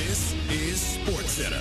This is SportsCenter.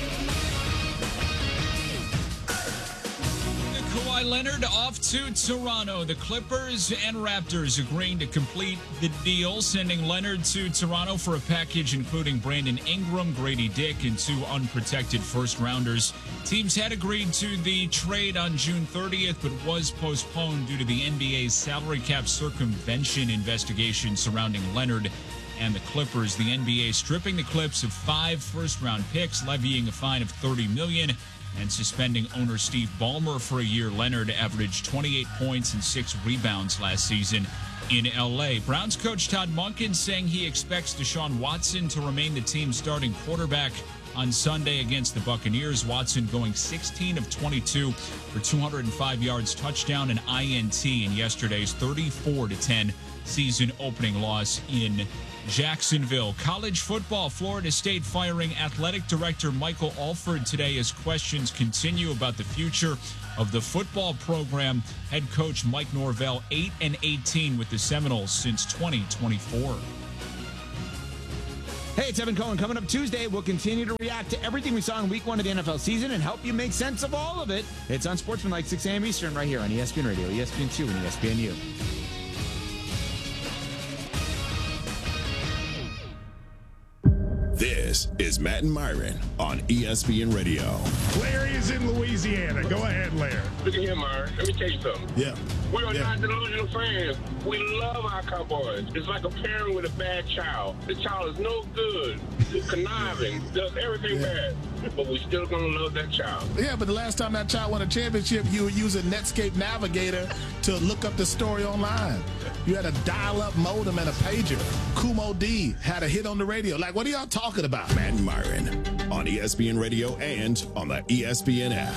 Kawhi Leonard off to Toronto. The Clippers and Raptors agreeing to complete the deal, sending Leonard to Toronto for a package including Brandon Ingram, Grady Dick, and 2 unprotected first-rounders. Teams had agreed to the trade on June 30th, but was postponed due to the NBA's salary cap circumvention investigation surrounding Leonard and the Clippers. The NBA stripping the Clips of 5 first-round picks, levying a fine of $30 million, and suspending owner Steve Ballmer for a year. Leonard averaged 28 points and 6 rebounds last season in L.A. Browns coach Todd Monken saying he expects Deshaun Watson to remain the team's starting quarterback on Sunday against the Buccaneers. Watson going 16 of 22 for 205 yards, touchdown, and INT in yesterday's 34-10 season-opening loss in Jacksonville. College football, Florida State firing athletic director Michael Alford today as questions continue about the future of the football program. Head coach Mike Norvell 8-18 with the Seminoles since 2024. Hey, it's Evan Cohen. Coming up Tuesday, we'll continue to react to everything we saw in Week 1 of the NFL season and help you make sense of all of it. It's on Sportsmanlike 6 a.m. Eastern right here on ESPN Radio, ESPN2, and ESPNU. This is Matt and Myron on ESPN Radio. Larry is in Louisiana. Go ahead, Larry. Look at here, Myron. Let me tell you something. Yeah. We are not delusional fans. We love our Cowboys. It's like a parent with a bad child. The child is no good, conniving, does everything bad, but we still gonna love that child. Yeah, but the last time that child won a championship, you were using Netscape Navigator to look up the story online. You had a dial-up modem and a pager. Kumo D had a hit on the radio. Like, what are y'all talking about? Matt and Myron on ESPN Radio and on the ESPN app.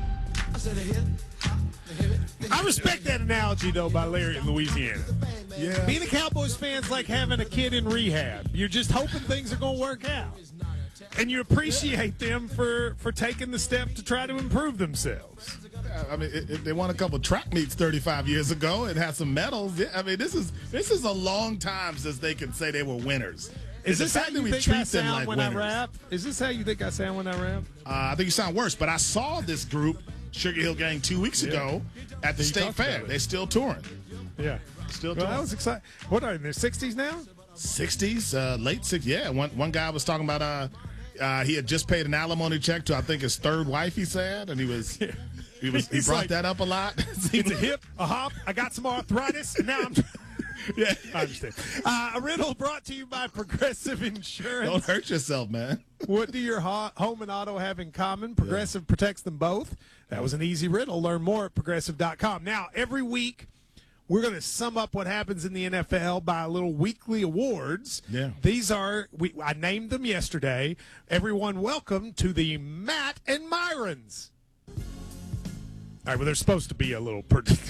I respect that analogy, though, by Larry in Louisiana. Yeah. Being a Cowboys fan is like having a kid in rehab. You're just hoping things are going to work out. And you appreciate them for taking the step to try to improve themselves. I mean, they won a couple track meets 35 years ago and had some medals. Yeah, I mean, this is a long time since they can say they were winners. Is this how you think I sound like when winners. I rap? Is this how you think I sound when I rap? I think you sound worse, but I saw this group, Sugar Hill Gang, 2 weeks ago at the State Fair. They're still touring. Yeah. Still Well, touring. that was exciting. What are they, in their 60s now? 60s, late 60s. Yeah, one guy was talking about he had just paid an alimony check to, I think, his third wife, he said, and he brought like, that up a lot. It's a hip, a hop, I got some arthritis, and now I'm... Yeah, I understand. A riddle brought to you by Progressive Insurance. Don't hurt yourself, man. What do your home and auto have in common? Progressive protects them both. That was an easy riddle. Learn more at Progressive.com. Now, every week, we're going to sum up what happens in the NFL by a little weekly awards. Yeah. These are, I named them yesterday. Everyone, welcome to the Matt and Myrons. All right, well, there's supposed to be a little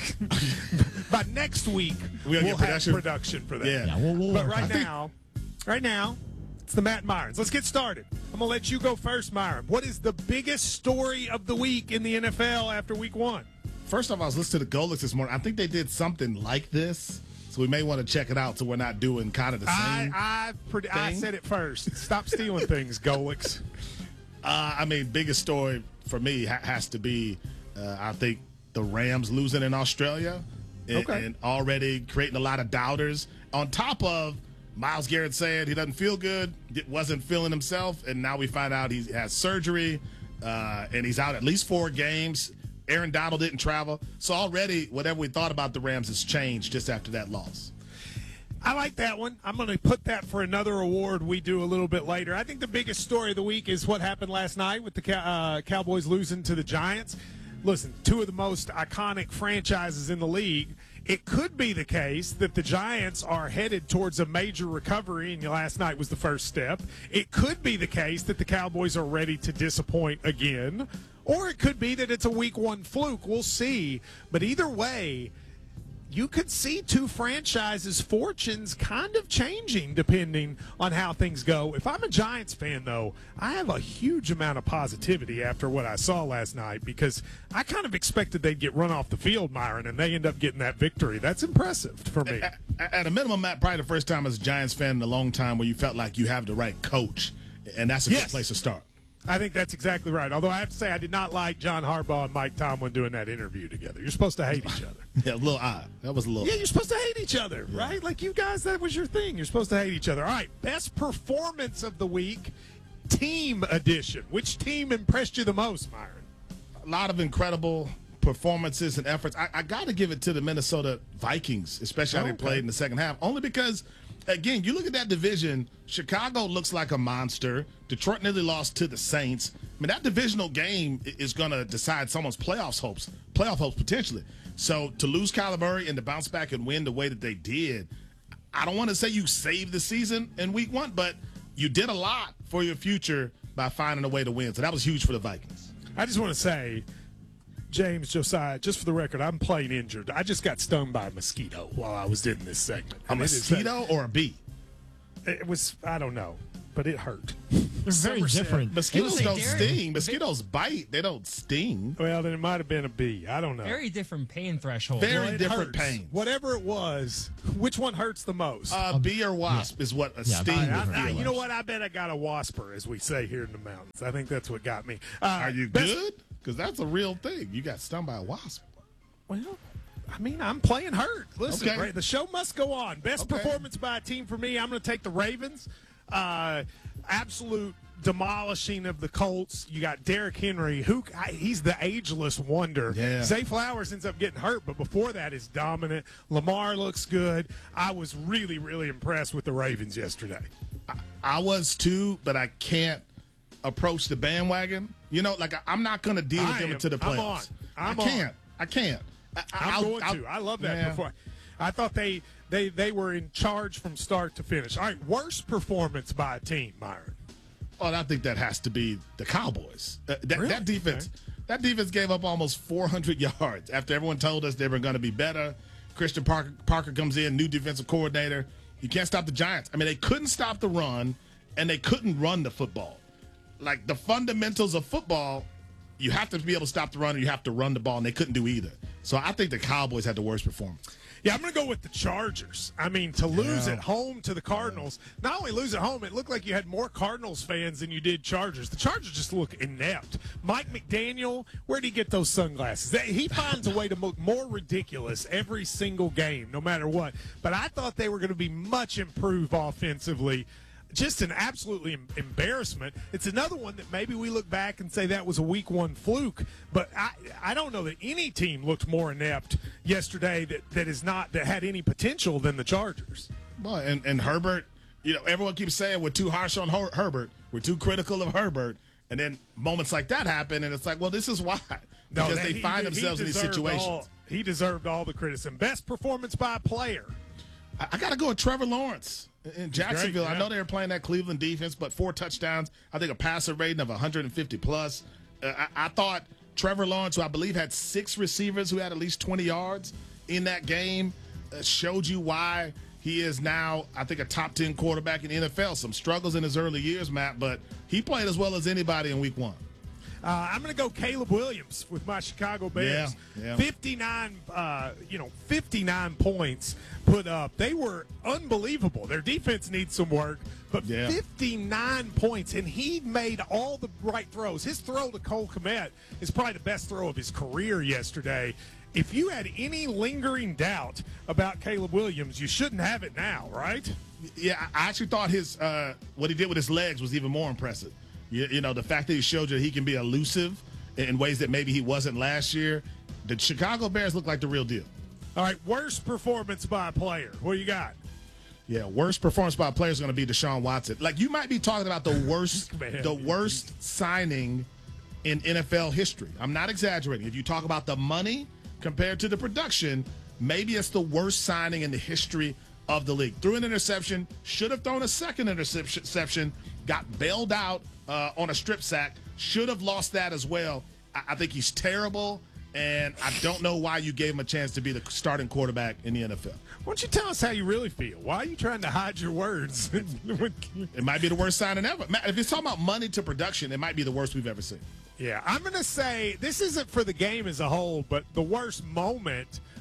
by next week, we'll have production for that. Yeah. But right now, it's the Matt and Myrons. Let's get started. I'm going to let you go first, Myron. What is the biggest story of the week in the NFL after week 1? First off, I was listening to the Golix this morning. I think they did something like this, so we may want to check it out so we're not doing kind of the same I said it first. Stop stealing things, Golix. I mean, biggest story for me has to be, I think, the Rams losing in Australia and already creating a lot of doubters. On top of Myles Garrett saying he doesn't feel good, wasn't feeling himself, and now we find out he has surgery, and he's out at least 4 games. Aaron Donald didn't travel. So already, whatever we thought about the Rams has changed just after that loss. I like that one. I'm going to put that for another award we do a little bit later. I think the biggest story of the week is what happened last night with the Cowboys losing to the Giants. Listen, 2 of the most iconic franchises in the league. It could be the case that the Giants are headed towards a major recovery, and last night was the first step. It could be the case that the Cowboys are ready to disappoint again, or it could be that it's a week 1 fluke. We'll see. But either way, you could see 2 franchises' fortunes kind of changing depending on how things go. If I'm a Giants fan, though, I have a huge amount of positivity after what I saw last night because I kind of expected they'd get run off the field, Myron, and they end up getting that victory. That's impressive for me. At a minimum, Matt, probably the first time as a Giants fan in a long time where you felt like you have the right coach and that's a good place to start. I think that's exactly right. Although I have to say, I did not like John Harbaugh and Mike Tomlin doing that interview together. You're supposed to hate each other. Yeah, a little odd. That was a little. Yeah, you're supposed to hate each other, right? Like you guys, that was your thing. You're supposed to hate each other. All right, best performance of the week, team edition. Which team impressed you the most, Myron? A lot of incredible performances and efforts. I got to give it to the Minnesota Vikings, especially how they played in the second half, only because, again, you look at that division, Chicago looks like a monster. Detroit nearly lost to the Saints. I mean, that divisional game is going to decide someone's playoff hopes potentially. So to lose Kyler Murray and to bounce back and win the way that they did, I don't want to say you saved the season in week 1, but you did a lot for your future by finding a way to win. So that was huge for the Vikings. I just want to say, James, Josiah, just for the record, I'm playing injured. I just got stung by a mosquito while I was in this segment. A mosquito or a bee? It was, I don't know, but it hurt. They're very different. Mosquitoes don't sting. Mosquitoes bite. They don't sting. Well, then it might have been a bee. I don't know. Very different pain threshold. Very different pain. Whatever it was, which one hurts the most? Bee or wasp is what a sting would feel like. You know what? I bet I got a wasper, as we say here in the mountains. I think that's what got me. Are you good? Because that's a real thing. You got stung by a wasp. Well, I mean, I'm playing hurt. Listen, Okay. right, the show must go on. Best performance by a team for me, I'm going to take the Ravens. Absolute demolishing of the Colts. You got Derrick Henry, he's the ageless wonder. Yeah. Zay Flowers ends up getting hurt, but before that is dominant. Lamar looks good. I was really, really impressed with the Ravens yesterday. I was too, but I can't approach the bandwagon. You know, like I'm not going to deal with them into the playoffs. I can't. I'm going to. I love that. Before I thought they were in charge from start to finish. All right, worst performance by a team, Myron. Oh, I think that has to be the Cowboys. That defense. Okay. That defense gave up almost 400 yards after everyone told us they were going to be better. Christian Parker comes in, new defensive coordinator. You can't stop the Giants. I mean, they couldn't stop the run, and they couldn't run the football. Like the fundamentals of football, you have to be able to stop the run, and you have to run the ball, and they couldn't do either. So I think the Cowboys had the worst performance. Yeah, I'm going to go with the Chargers. I mean, to lose at home to the Cardinals, not only lose at home, it looked like you had more Cardinals fans than you did Chargers. The Chargers just look inept. Mike McDaniel, where'd he get those sunglasses? He finds a way to look more ridiculous every single game, no matter what. But I thought they were going to be much improved offensively. Just an absolutely embarrassment. It's another one that maybe we look back and say that was a week 1 fluke, but I don't know that any team looked more inept yesterday that had any potential than the Chargers. Well, and Herbert, you know, everyone keeps saying we're too harsh on Herbert, we're too critical of Herbert, and then moments like that happen, and it's like, well, this is why. Because they find themselves in these situations. He deserved all the criticism. Best performance by a player. I got to go with Trevor Lawrence in Jacksonville. Great, yeah. I know they were playing that Cleveland defense, but 4 touchdowns. I think a passer rating of 150 plus. I thought Trevor Lawrence, who I believe had 6 receivers who had at least 20 yards in that game, showed you why he is now, I think, a top 10 quarterback in the NFL. Some struggles in his early years, Matt, but he played as well as anybody in week 1. I'm going to go Caleb Williams with my Chicago Bears. Yeah. 59 points put up. They were unbelievable. Their defense needs some work, but 59 points, and he made all the right throws. His throw to Cole Kmet is probably the best throw of his career yesterday. If you had any lingering doubt about Caleb Williams, you shouldn't have it now, right? Yeah, I actually thought his what he did with his legs was even more impressive. You know, the fact that he showed you he can be elusive in ways that maybe he wasn't last year. The Chicago Bears look like the real deal. All right, worst performance by a player. What do you got? Yeah, worst performance by a player is going to be Deshaun Watson. Like, you might be talking about the worst signing in NFL history. I'm not exaggerating. If you talk about the money compared to the production, maybe it's the worst signing in the history of the league. Threw an interception, should have thrown a second interception, got bailed out on a strip sack, should have lost that as well. I think he's terrible, and I don't know why you gave him a chance to be the starting quarterback in the NFL. Why don't you tell us how you really feel? Why are you trying to hide your words? It might be the worst signing ever. Matt, if it's talking about money to production, it might be the worst we've ever seen. Yeah, I'm going to say this isn't for the game as a whole, but the worst moment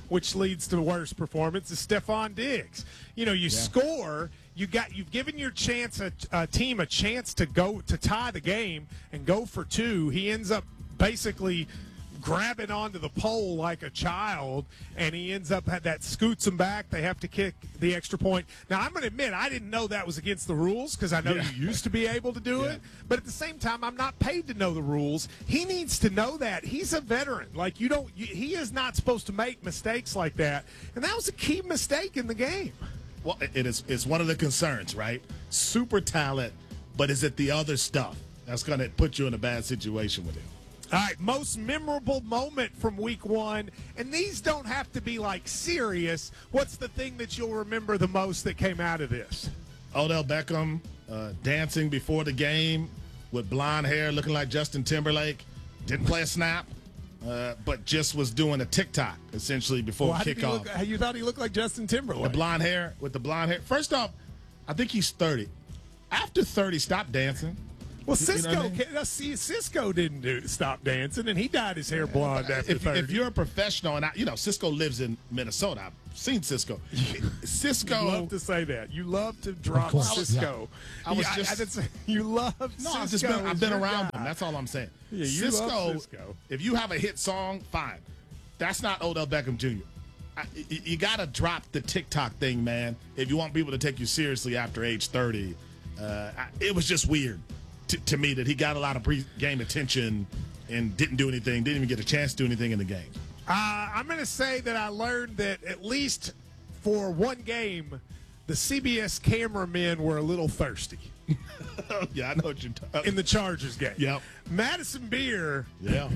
which leads to worse performance, is Stephon Diggs. You know, you score, you've given your team a chance to tie the game and go for two. He ends up basically grabbing onto the pole like a child, and he ends up that scoots him back. They have to kick the extra point. Now, I'm going to admit, I didn't know that was against the rules because I know you used to be able to do it. But at the same time, I'm not paid to know the rules. He needs to know that. He's a veteran. Like, he is not supposed to make mistakes like that. And that was a key mistake in the game. Well, it's one of the concerns, right? Super talent, but is it the other stuff that's going to put you in a bad situation with him? All right, most memorable moment from week one. And these don't have to be, like, serious. What's the thing that you'll remember the most that came out of this? Odell Beckham dancing before the game with blonde hair looking like Justin Timberlake. Didn't play a snap, but just was doing a TikTok, essentially, before kickoff. You thought he looked like Justin Timberlake? With the blonde hair. First off, I think he's 30. After 30, stop dancing. Well, Cisco didn't stop dancing, and he dyed his hair blonde after 30. If you're a professional, and Cisco lives in Minnesota. I've seen Cisco. Cisco. You love to say that. You love to drop Cisco. You love Cisco. I've been around him. That's all I'm saying. Yeah, you love Cisco. If you have a hit song, fine. That's not Odell Beckham Jr. You got to drop the TikTok thing, man, if you want people to take you seriously after age 30. It was just weird to me that he got a lot of pre-game attention and didn't do anything, didn't even get a chance to do anything in the game. I'm going to say that I learned that at least for one game, the CBS cameramen were a little thirsty. Yeah, I know what you're talking about. In the Chargers game. Yep. Madison Beer. Yeah.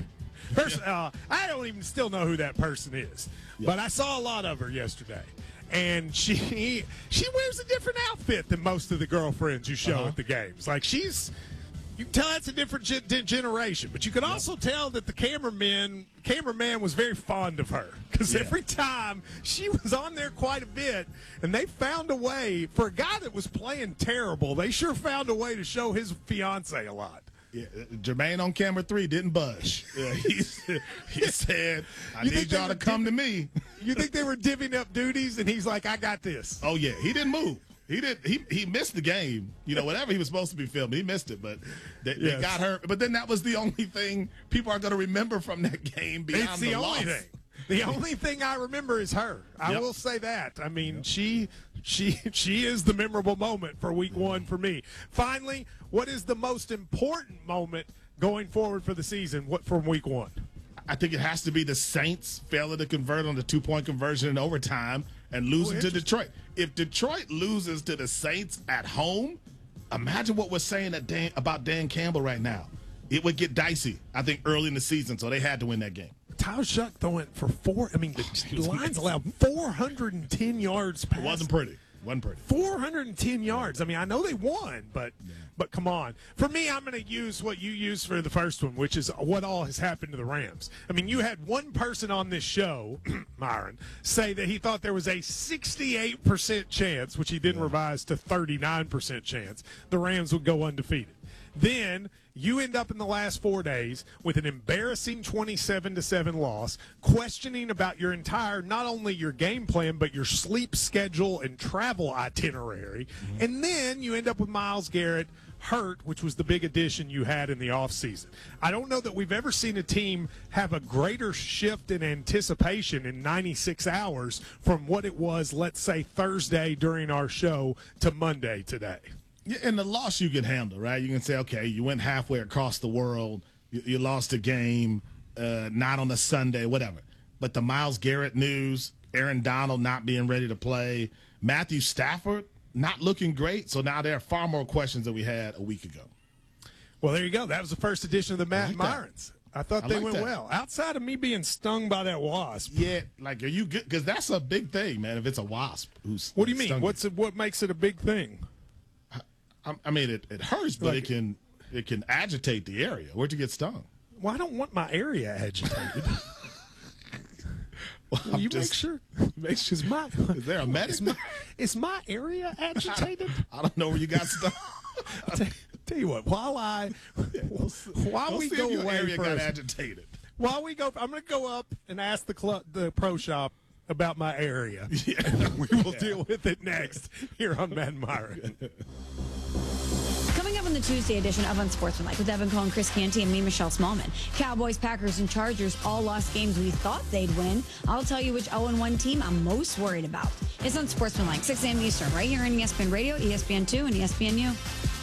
I don't even still know who that person is, but I saw a lot of her yesterday. And she wears a different outfit than most of the girlfriends you show at the games. Like, you can tell that's a different generation, but you can also tell that the cameraman was very fond of her because every time she was on there quite a bit, and they found a way for a guy that was playing terrible. They sure found a way to show his fiance a lot. Yeah, Jermaine on camera 3 didn't budge. Yeah, he said, I need y'all to come to me. You think they were divvying up duties, and he's like, I got this. Oh, yeah. He didn't move. He missed the game. Whatever he was supposed to be filming, he missed it. But they got her. But then that was the only thing people are going to remember from that game beyond the loss. Only thing. The only thing I remember is her. I will say that. I mean, she is the memorable moment for week one for me. Finally, what is the most important moment going forward for the season from week one? I think it has to be the Saints failing to convert on the 2-point conversion in overtime and losing to Detroit. If Detroit loses to the Saints at home, imagine what we're saying about Dan Campbell right now. It would get dicey, I think, early in the season, so they had to win that game. Tyler Shuck went for the Lions allowed 410 yards passing. It wasn't pretty. 410 yards. I mean, I know they won, but come on. For me, I'm going to use what you used for the first one, which is what all has happened to the Rams. I mean, you had one person on this show, Myron, say that he thought there was a 68% chance, which he didn't revise to 39% chance, the Rams would go undefeated. Then you end up in the last 4 days with an embarrassing 27-7 loss, questioning about your entire, not only your game plan, but your sleep schedule and travel itinerary. Mm-hmm. And then you end up with Myles Garrett hurt, which was the big addition you had in the offseason. I don't know that we've ever seen a team have a greater shift in anticipation in 96 hours from what it was, let's say, Thursday during our show to Monday today. Yeah, and the loss you can handle, right? You can say, okay, you went halfway across the world. You lost a game, not on a Sunday, whatever. But the Myles Garrett news, Aaron Donald not being ready to play, Matthew Stafford not looking great. So now there are far more questions than we had a week ago. Well, there you go. That was the first edition of the Matt Myrons. I thought they went well. Outside of me being stung by that wasp. Yeah, like, are you good? Because that's a big thing, man, if it's a wasp. What do you mean? What makes it a big thing? I mean, it hurts, but it can agitate the area. Where'd you get stung? Well, I don't want my area agitated. Well, you make sure. Is there a medicine? Is my area agitated? I don't know where you got stung. Tell you what, while we go away area first, got agitated. While we go, I'm going to go up and ask the pro shop about my area. We will deal with it next here on Matt and Myron. Coming up on the Tuesday edition of Unsportsmanlike with Evan Cohen, Chris Canty, and me, Michelle Smallman. Cowboys, Packers, and Chargers all lost games we thought they'd win. I'll tell you which 0-1 team I'm most worried about. It's Unsportsmanlike, 6 a.m. Eastern, right here on ESPN Radio, ESPN2, and ESPNU.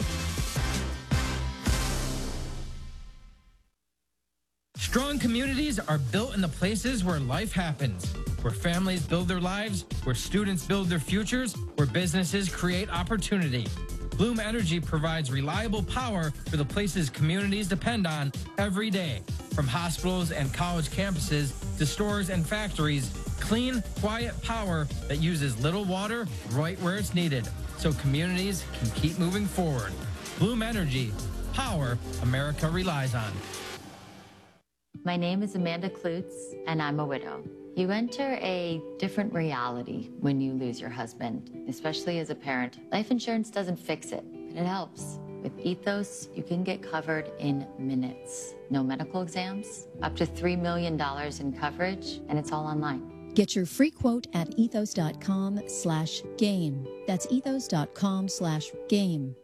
Strong communities are built in the places where life happens, where families build their lives, where students build their futures, where businesses create opportunity. Bloom Energy provides reliable power for the places communities depend on every day. From hospitals and college campuses to stores and factories, clean, quiet power that uses little water right where it's needed, so communities can keep moving forward. Bloom Energy, power America relies on. My name is Amanda Klutz, and I'm a widow. You enter a different reality when you lose your husband, especially as a parent. Life insurance doesn't fix it, but it helps. With Ethos, you can get covered in minutes. No medical exams, up to $3 million in coverage, and it's all online. Get your free quote at ethos.com/game. That's ethos.com/game.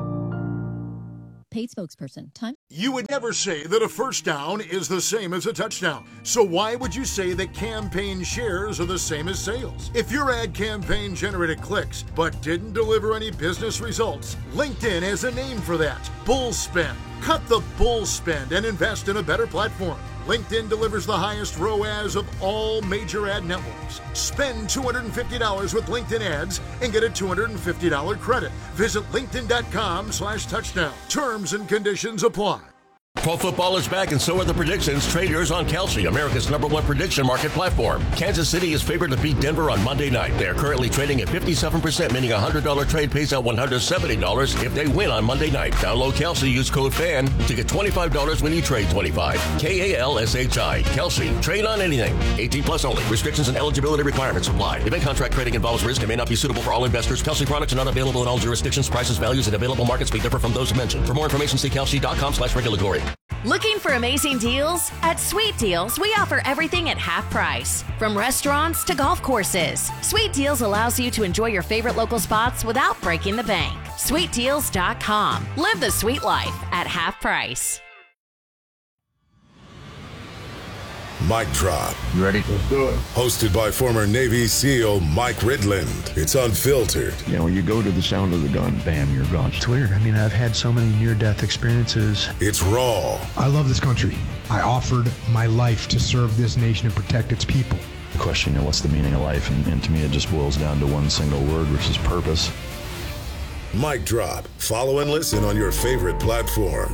Paid spokesperson. Time. You would never say that a first down is the same as a touchdown. So why would you say that campaign shares are the same as sales? If your ad campaign generated clicks but didn't deliver any business results, LinkedIn has a name for that. Bull spend. Cut the bull spend and invest in a better platform. LinkedIn delivers the highest ROAS of all major ad networks. Spend $250 with LinkedIn ads and get a $250 credit. Visit linkedin.com/touchdown. Terms and conditions apply. Pro football is back, and so are the predictions. Trade yours on Kalshi, America's #1 prediction market platform. Kansas City is favored to beat Denver on Monday night. They are currently trading at 57%, meaning a $100 trade pays out $170 if they win on Monday night. Download Kalshi, use code FAN to get $25 when you trade 25. KALSHI. Kalshi. Trade on anything. 18 plus only. Restrictions and eligibility requirements apply. Event contract trading involves risk and may not be suitable for all investors. Kalshi products are not available in all jurisdictions. Prices, values, and available markets may differ from those mentioned. For more information, see kalshi.com/regulatory. Looking for amazing deals? At Sweet Deals, we offer everything at half price. From restaurants to golf courses, Sweet Deals allows you to enjoy your favorite local spots without breaking the bank. SweetDeals.com. Live the sweet life at half price. Mic Drop. You ready? Let's do it. Hosted by former Navy SEAL Mike Ridland. It's unfiltered. You know, when you go to the sound of the gun, bam, you're gone. It's weird. I mean, I've had so many near-death experiences. It's raw. I love this country. I offered my life to serve this nation and protect its people. The question, what's the meaning of life? And to me, it just boils down to one single word, which is purpose. Mic Drop. Follow and listen on your favorite platform.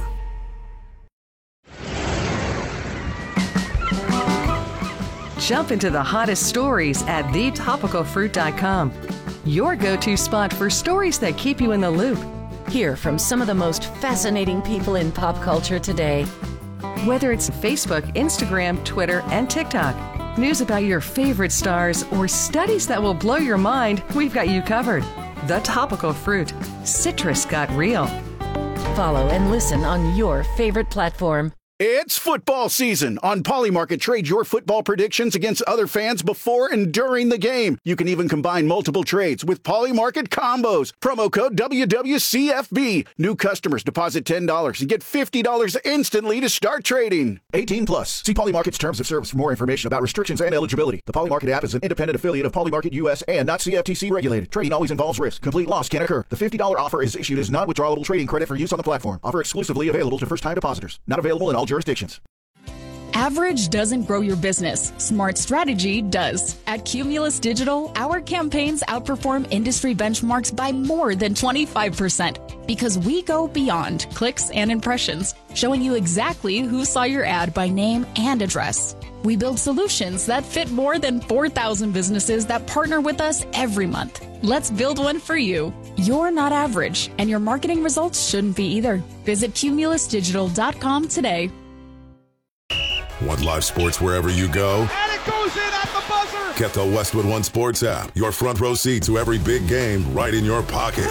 Jump into the hottest stories at thetopicalfruit.com. Your go-to spot for stories that keep you in the loop. Hear from some of the most fascinating people in pop culture today. Whether it's Facebook, Instagram, Twitter, and TikTok, news about your favorite stars, or studies that will blow your mind, we've got you covered. The Topical Fruit. Citrus got real. Follow and listen on your favorite platform. It's football season. On Polymarket, trade your football predictions against other fans before and during the game. You can even combine multiple trades with Polymarket combos. Promo code WWCFB. New customers deposit $10 and get $50 instantly to start trading. 18 plus. See Polymarket's terms of service for more information about restrictions and eligibility. The Polymarket app is an independent affiliate of Polymarket US and not CFTC regulated. Trading always involves risk. Complete loss can occur. The $50 offer is issued as non-withdrawable trading credit for use on the platform. Offer exclusively available to first-time depositors. Not available in all jurisdictions. Average doesn't grow your business. Smart strategy does. At Cumulus Digital, our campaigns outperform industry benchmarks by more than 25% because we go beyond clicks and impressions, showing you exactly who saw your ad by name and address. We build solutions that fit more than 4,000 businesses that partner with us every month. Let's build one for you. You're not average, and your marketing results shouldn't be either. Visit cumulusdigital.com today. Want live sports wherever you go? And it goes in at the buzzer! Get the Westwood One Sports app. Your front row seat to every big game right in your pocket.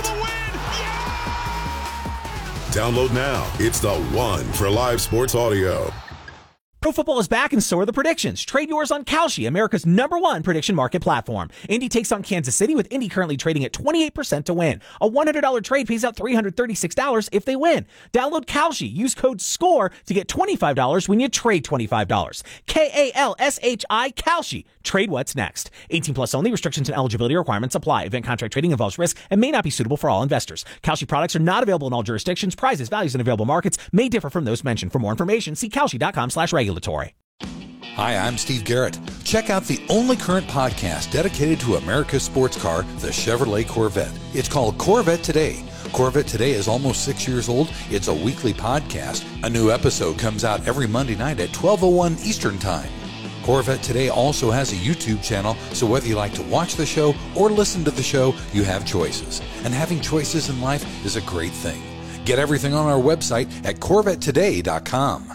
Download now. It's the one for live sports audio. Pro football is back and so are the predictions. Trade yours on Kalshi, America's #1 prediction market platform. Indy takes on Kansas City, with Indy currently trading at 28% to win. A $100 trade pays out $336 if they win. Download Kalshi. Use code SCORE to get $25 when you trade $25. Kalshi, Kalshi. Trade what's next. 18 plus only. Restrictions and eligibility requirements apply. Event contract trading involves risk and may not be suitable for all investors. Kalshi products are not available in all jurisdictions. Prices, values, and available markets may differ from those mentioned. For more information, see kalshi.com/regulatory. Hi, I'm Steve Garrett. Check out the only current podcast dedicated to America's sports car, the Chevrolet Corvette. It's called Corvette Today. Corvette Today is almost 6 years old. It's a weekly podcast. A new episode comes out every Monday night at 12:01 Eastern Time. Corvette Today also has a YouTube channel, so whether you like to watch the show or listen to the show, you have choices. And having choices in life is a great thing. Get everything on our website at CorvetteToday.com.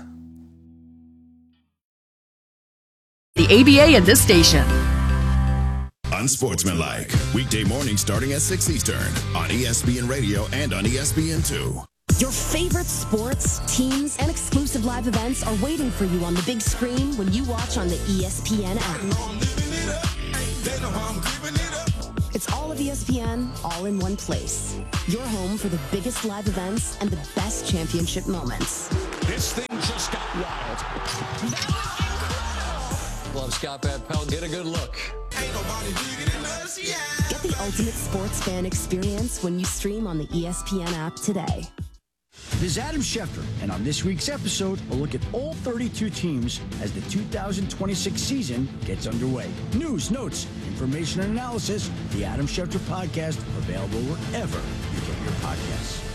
The ABA at this station. Unsportsmanlike. Weekday mornings starting at 6 Eastern on ESPN Radio and on ESPN2. Your favorite sports, teams, and exclusive live events are waiting for you on the big screen when you watch on the ESPN app. It's all of ESPN, all in one place. Your home for the biggest live events and the best championship moments. This thing just got wild. Love Scott Van Pelt. Get a good look. Ain't nobody bigger than us, yeah. Get the ultimate sports fan experience when you stream on the ESPN app today. This is Adam Schefter, and on this week's episode, we'll look at all 32 teams as the 2026 season gets underway. News, notes, information, and analysis. The Adam Schefter Podcast, available wherever you get your podcasts.